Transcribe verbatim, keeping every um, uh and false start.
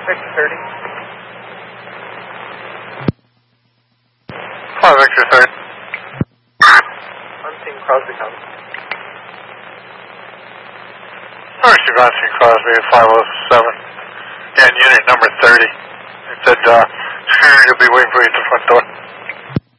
six thirty. five Victor thirty. I'm seeing Crosby coming. Mercy Bouncing Crosby at five oh seven. Yeah, and unit number thirty. It said, uh, you'll be waiting for you at the front door.